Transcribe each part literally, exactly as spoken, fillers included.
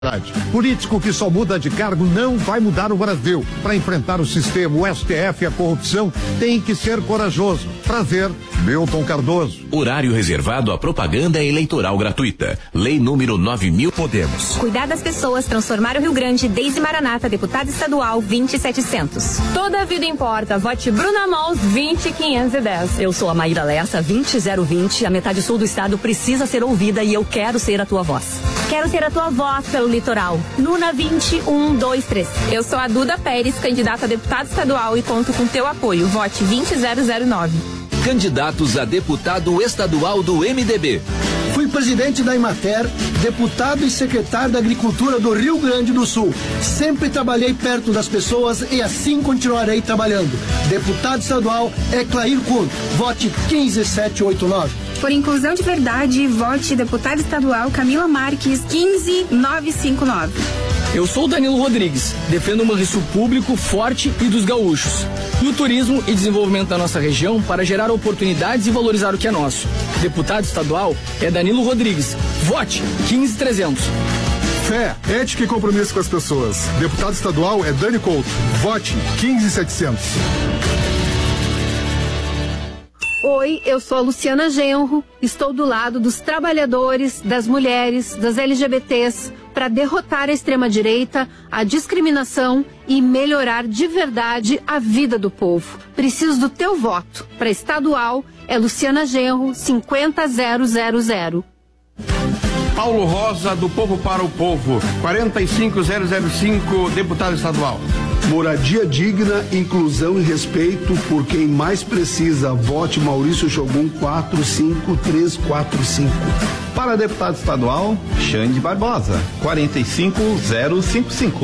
Político que só muda de cargo não vai mudar o Brasil. Para enfrentar o sistema, o S T F e a corrupção, tem que ser corajoso. Prazer, Milton Cardoso. Horário reservado à propaganda eleitoral gratuita. Lei número nove mil. Podemos. Cuidar das pessoas, transformar o Rio Grande. Deise Maranata, deputada estadual vinte e setecentos. Toda a vida importa. Vote Bruna Mols vinte quinhentos e dez. Eu sou a Maíra Lessa vinte zero vinte. A metade sul do estado precisa ser ouvida e eu quero ser a tua voz. Quero ser a tua voz pelo litoral. Luna vinte um dois três. Eu sou a Duda Pérez, candidata a deputada estadual e conto com teu apoio. Vote vinte zero zero nove. Candidatos a deputado estadual do M D B. Fui presidente da Emater, deputado e secretário da Agricultura do Rio Grande do Sul. Sempre trabalhei perto das pessoas e assim continuarei trabalhando. Deputado estadual é Clair Kuhn. Vote quinze sete oito nove. Por inclusão de verdade, vote deputada estadual Camila Marques quinze nove cinco nove. Eu sou Danilo Rodrigues, defendo um Banrisul público, forte e dos gaúchos. No turismo e desenvolvimento da nossa região para gerar oportunidades e valorizar o que é nosso. Deputado estadual é Danilo Rodrigues. Vote quinze trezentos. Fé, ética e compromisso com as pessoas. Deputado estadual é Dani Couto. Vote quinze setecentos. Oi, eu sou a Luciana Genro, estou do lado dos trabalhadores, das mulheres, das L G B Ts, para derrotar a extrema-direita, a discriminação e melhorar de verdade a vida do povo. Preciso do teu voto. Para estadual, é Luciana Genro, cinquenta zero zero zero. Paulo Rosa, do Povo para o Povo, quarenta e cinco zero zero cinco, deputado estadual. Moradia digna, inclusão e respeito por quem mais precisa. Vote Maurício Shogun quatro cinco três quatro cinco. Para deputado estadual, Xande Barbosa, quarenta e cinco zero cinco cinco.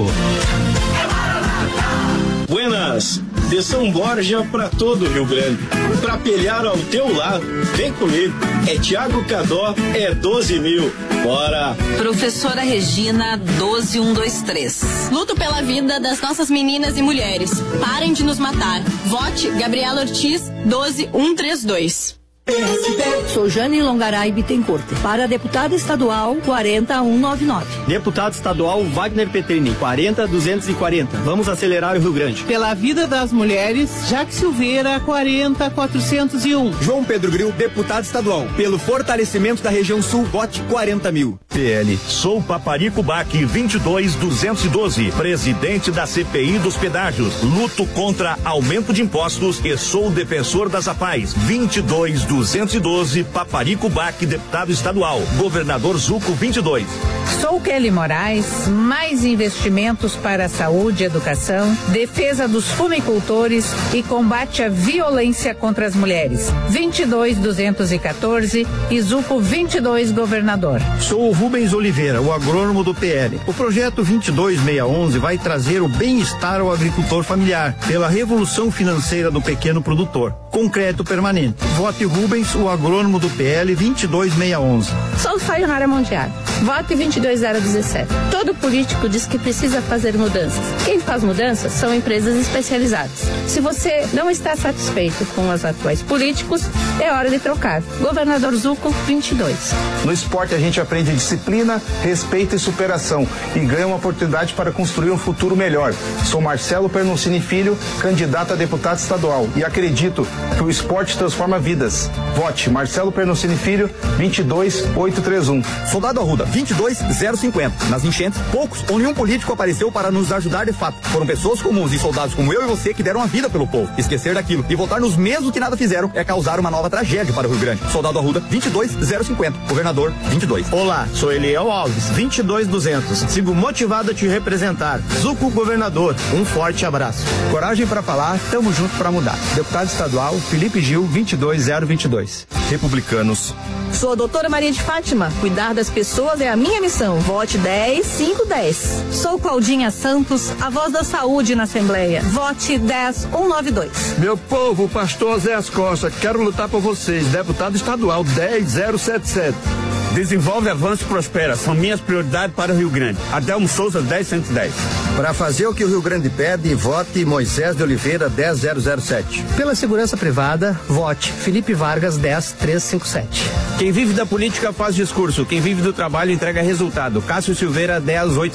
Buenas, de São Borja para todo o Rio Grande. Para pelear ao teu lado, vem comigo. É Tiago Cadó, é doze mil. Bora! Professora Regina, doze um dois três. Luto pela vida das nossas meninas e mulheres. Parem de nos matar. Vote Gabriela Ortiz, doze um três dois. Sou Jane Longaray Bittencourt. Para deputada estadual, quarenta um nove nove. Deputado estadual Wagner Petrini, quarenta duzentos e quarenta. Vamos acelerar o Rio Grande. Pela vida das mulheres, Jaque Silveira, quarenta quatrocentos e um. João Pedro Gril, deputado estadual. Pelo fortalecimento da região sul, vote quarenta mil. P L. Sou Paparico Baque, vinte e dois duzentos e doze. Presidente da C P I dos pedágios. Luto contra aumento de impostos e sou defensor das A P A Es. vinte e dois duzentos e doze, Paparico Baque, deputado estadual. Governador Zuco, vinte e dois. Sou Kelly Moraes, mais investimentos para a saúde e educação, defesa dos fumicultores e combate à violência contra as mulheres. vinte e dois duzentos e quatorze e Zuco vinte e dois, governador. Sou o Rubens Oliveira, o agrônomo do P L. O projeto vinte e dois seiscentos e onze vai trazer o bem-estar ao agricultor familiar, pela revolução financeira do pequeno produtor. Concreto permanente. Vote Rubens, o agrônomo do P L vinte e dois seiscentos e onze. Sou Sayonara Mondial. Vote vinte e dois zero dezessete. Todo político diz que precisa fazer mudanças. Quem faz mudanças são empresas especializadas. Se você não está satisfeito com os atuais políticos, é hora de trocar. Governador Zuco, vinte e dois. No esporte a gente aprende disciplina, respeito e superação e ganha uma oportunidade para construir um futuro melhor. Sou Marcelo Pernucini Filho, candidato a deputado estadual e acredito que o esporte transforma vidas. Vote Marcelo Pernucini Filho, vinte e dois oitocentos e trinta e um. Soldado Arruda, vinte e dois zero cinquenta. Nas enchentes, poucos ou nenhum político apareceu para nos ajudar de fato. Foram pessoas comuns e soldados como eu e você que deram a vida pelo povo. Esquecer daquilo e votar nos mesmos que nada fizeram é causar uma nova tragédia para o Rio Grande. Soldado Arruda, vinte e dois zero cinquenta. Governador, vinte e dois. Olá, sou Eliel Alves, vinte e dois duzentos. Sigo motivado a te representar. Zuco, governador, um forte abraço. Coragem para falar, tamo junto para mudar. Deputado estadual, Felipe Gil, vinte e dois zero vinte e dois. Republicanos. Sou a doutora Maria de Fátima. Cuidar das pessoas é a minha missão. Vote dez cinco dez. Sou Claudinha Santos, a voz da saúde na Assembleia. Vote dez cento e noventa e dois. Meu povo, pastor Zé As Costa, quero lutar por vocês. Deputado estadual dez zero sete sete. Desenvolve, avança e prospera. São minhas prioridades para o Rio Grande. Adelmo Souza, dez cento e dez. Para fazer o que o Rio Grande pede, vote Moisés de Oliveira dez mil sete. Pela segurança privada, vote Felipe Vargas dez mil trezentos e cinquenta e sete. Quem vive da política faz discurso, quem vive do trabalho entrega resultado. Cássio Silveira dez mil oitocentos.